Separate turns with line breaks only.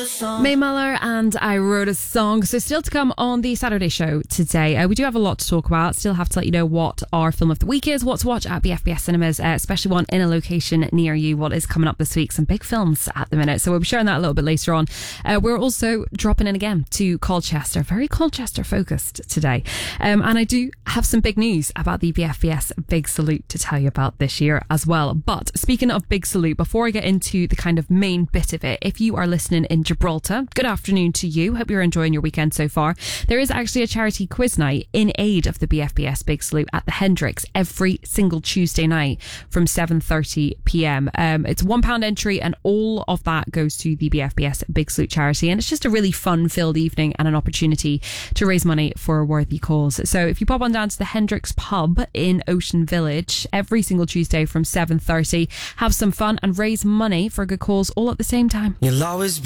May Muller and I Wrote a Song. So still to come on the Saturday show today. We do have a lot to talk about. Still have to let you know what our film of the week is, what to watch at BFBS cinemas, especially one in a location near you, what is coming up this week. Some big films at the minute. So we'll be sharing that a little bit later on. We're also dropping in again to Colchester. Very Colchester focused today. And I do have some big news about the BFBS Big Salute to tell you about this year as well. But speaking of Big Salute, before I get into the kind of main bit of it, if you are listening in Gibraltar, good afternoon to you. Hope you're enjoying your weekend so far. There is actually a charity quiz night in aid of the BFBS Big Salute at the Hendricks every single Tuesday night from 7:30pm. It's £1 entry and all of that goes to the BFBS Big Salute charity, and it's just a really fun-filled evening and an opportunity to raise money for a worthy cause. So if you pop on down to the Hendricks pub in Ocean Village every single Tuesday from 7:30, have some fun and raise money for a good cause all at the same time.
You'll always